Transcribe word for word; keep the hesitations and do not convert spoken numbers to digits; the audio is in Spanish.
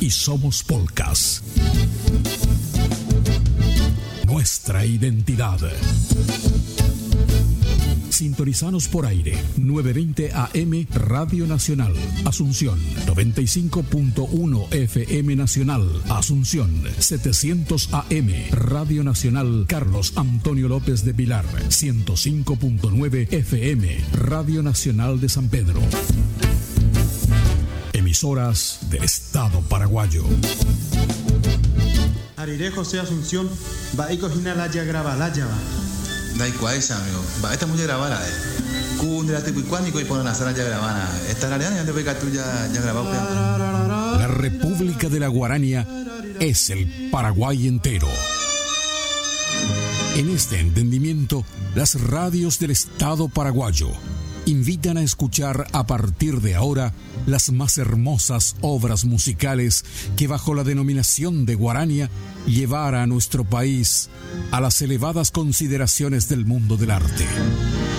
y somos polcas. Nuestra identidad. Sintonizanos por aire, novecientos veinte A M Radio Nacional, Asunción, noventa y cinco punto uno F M Nacional, Asunción, setecientos A M Radio Nacional Carlos Antonio López de Pilar, ciento cinco punto nueve F M Radio Nacional de San Pedro. Emisoras del Estado paraguayo. Ariré José Asunción, Baico Jinalaya Grabalaya. Da igual esa, amigo. Va, esta mujer grabada, eh. Cun de la tipo y cuánico y ponen a ya grabada. Esta realidad ya te ve que tú ya, ya grabado. La República de la Guarania es el Paraguay entero. En este entendimiento, las radios del Estado paraguayo invitan a escuchar a partir de ahora las más hermosas obras musicales que bajo la denominación de Guarania llevara a nuestro país a las elevadas consideraciones del mundo del arte.